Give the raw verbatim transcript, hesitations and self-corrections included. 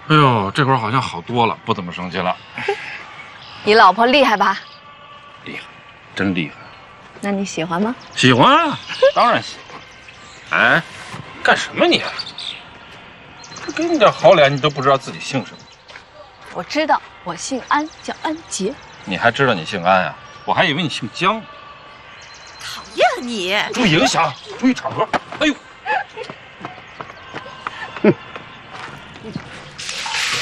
哎呦，这会儿好像好多了，不怎么生气了。 你老婆厉害吧？ 厉害，真厉害。 那你喜欢吗？ 喜欢啊，当然喜欢。哎，干什么你？这给你点好脸，你都不知道自己姓什么。 我知道，我姓安，叫安杰。 你还知道你姓安啊？我还以为你姓姜。 讨厌你！ 注意影响，注意场合。哎呦！